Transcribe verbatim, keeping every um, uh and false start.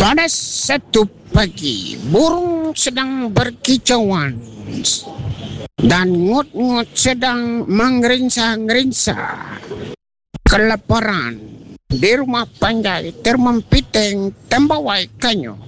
Pada satu pagi, burung sedang berkicauan dan ngut-ngut sedang mengerinsa-ngerinsa. Kelaparan di rumah Pandai termempiteng tembawai kanyu.